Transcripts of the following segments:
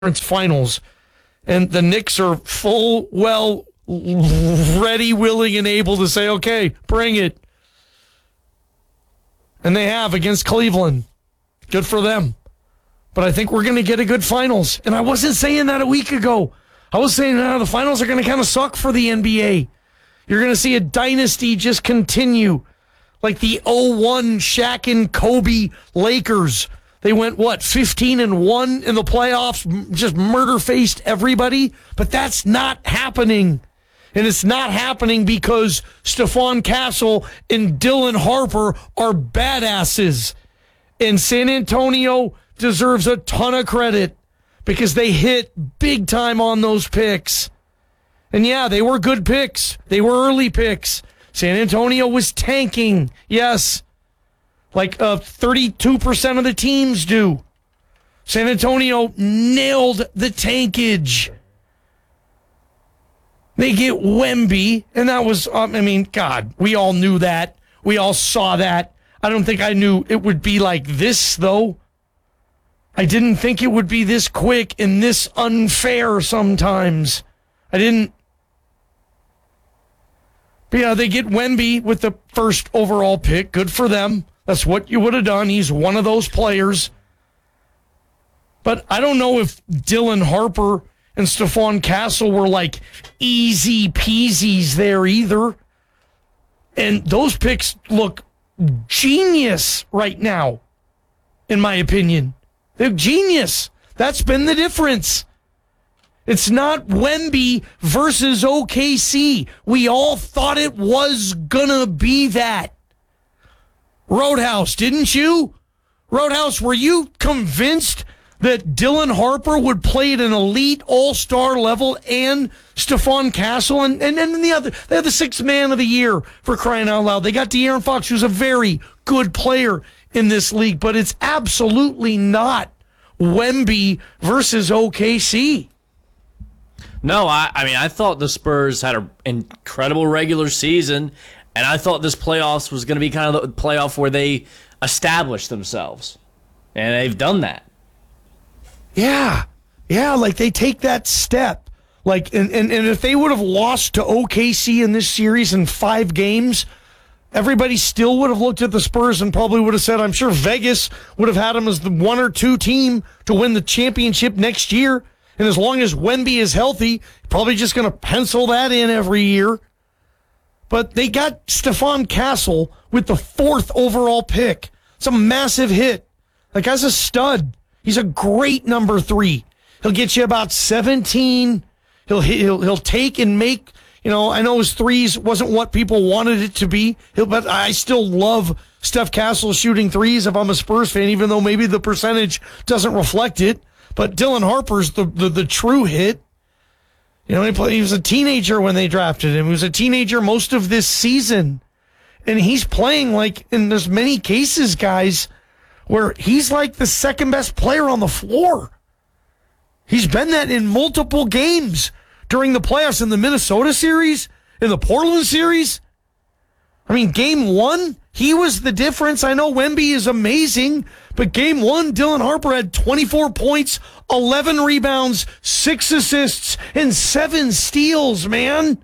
finals, and the Knicks are full well ready, willing, and able to say, okay, bring it. And they have against Cleveland. Good for them. But I think we're going to get a good finals. And I wasn't saying that a week ago. I was saying the finals are going to kind of suck for the NBA. You're going to see a dynasty just continue. Like the 0-1 Shaq and Kobe Lakers. They went, 15-1 in the playoffs, just murder-faced everybody? But that's not happening. And it's not happening because Stephon Castle and Dylan Harper are badasses. And San Antonio deserves a ton of credit because they hit big time on those picks. And yeah, they were good picks. They were early picks. San Antonio was tanking, yes. Like 32% of the teams do. San Antonio nailed the tankage. They get Wemby, and that was, God, we all knew that. We all saw that. I don't think I knew it would be like this, though. I didn't think it would be this quick and this unfair sometimes. I didn't. But yeah, they get Wemby with the first overall pick. Good for them. That's what you would have done. He's one of those players. But I don't know if Dylan Harper and Stephon Castle were like easy peasies there either. And those picks look genius right now, in my opinion. They're genius. That's been the difference. It's not Wemby versus OKC. We all thought it was gonna be that. Roadhouse, didn't you? Roadhouse, were you convinced that Dylan Harper would play at an elite all-star level and Stephon Castle and the other? They had the sixth man of the year, for crying out loud. They got De'Aaron Fox, who's a very good player in this league, but it's absolutely not Wemby versus OKC. No, I thought the Spurs had an incredible regular season, and I thought this playoffs was going to be kind of the playoff where they established themselves, and they've done that. Yeah, like they take that step. Like, and if they would have lost to OKC in this series in 5 games, everybody still would have looked at the Spurs and probably would have said, I'm sure Vegas would have had them as the 1 or 2 team to win the championship next year. And as long as Wemby is healthy, probably just going to pencil that in every year. But they got Stephon Castle with the 4th overall pick. It's a massive hit. That guy's a stud. He's a great number 3. He'll get you about 17. He'll take and make. I know his threes wasn't what people wanted it to be. But I still love Steph Castle shooting threes if I'm a Spurs fan, even though maybe the percentage doesn't reflect it. But Dylan Harper's the true hit. He was a teenager when they drafted him. He was a teenager most of this season. And he's playing in there's many cases, guys, where he's like the second best player on the floor. He's been that in multiple games during the playoffs, in the Minnesota series, in the Portland series. Game 1, he was the difference. I know Wemby is amazing, but game 1, Dylan Harper had 24 points, 11 rebounds, 6 assists, and 7 steals, man.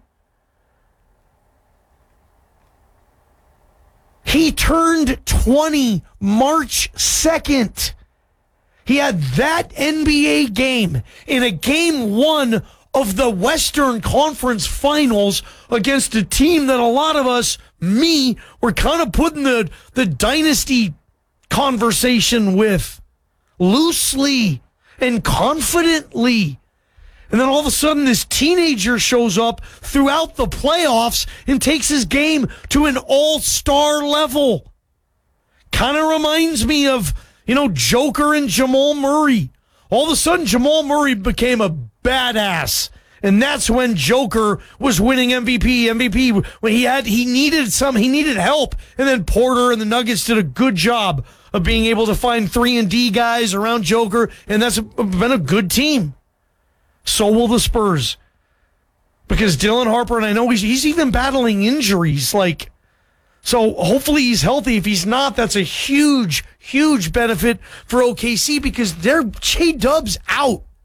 He turned 20 March 2nd. He had that NBA game in a game 1 of the Western Conference Finals against a team that a lot of us, were kind of putting the dynasty conversation with loosely and confidently. And then all of a sudden this teenager shows up throughout the playoffs and takes his game to an all-star level. Kind of reminds me of, Joker and Jamal Murray. All of a sudden Jamal Murray became a badass. And that's when Joker was winning MVP when he needed help. And then Porter and the Nuggets did a good job of being able to find 3-and-D guys around Joker. And that's been a good team. So will the Spurs. Because Dylan Harper, and I know he's even battling injuries. So hopefully he's healthy. If he's not, that's a huge, huge benefit for OKC because they're J-Dub's out.